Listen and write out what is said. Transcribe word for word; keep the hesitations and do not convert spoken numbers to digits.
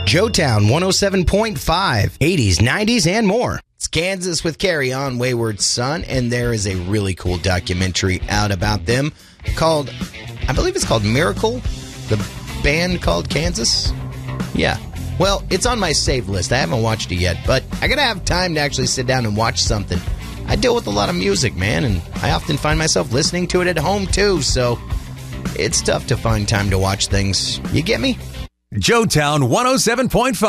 Joetown one oh seven point five, eighties, nineties, and more. It's Kansas with Carrie on Wayward Son, and there is a really cool documentary out about them called, I believe it's called Miracle, the band called Kansas. Yeah. Well, it's on my save list. I haven't watched it yet, but I gotta have time to actually sit down and watch something. I deal with a lot of music, man, and I often find myself listening to it at home, too, so it's tough to find time to watch things. You get me? Joetown one oh seven point five.